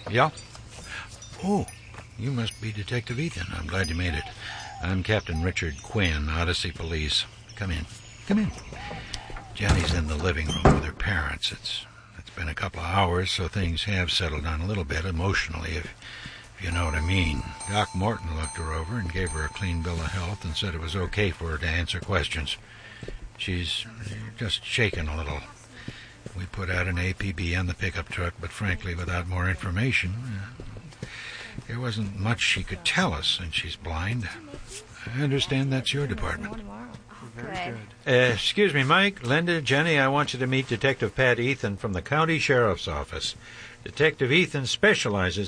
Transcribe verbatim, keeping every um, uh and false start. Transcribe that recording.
Yeah? Oh, you must be Detective Ethan. I'm glad you made it. I'm Captain Richard Quinn, Odyssey Police. Come in. Come in. Jenny's in the living room with her parents. It's It's been a couple of hours, so things have settled down a little bit emotionally, if, if you know what I mean. Doc Morton looked her over and gave her a clean bill of health and said it was okay for her to answer questions. She's just shaking a little. We put out an A P B on the pickup truck, but frankly, without more information, uh, there wasn't much she could tell us, and she's blind. I understand that's your department. Very good. Uh, excuse me, Mike, Linda, Jenny, I want you to meet Detective Pat Ethan from the County Sheriff's Office. Detective Ethan specializes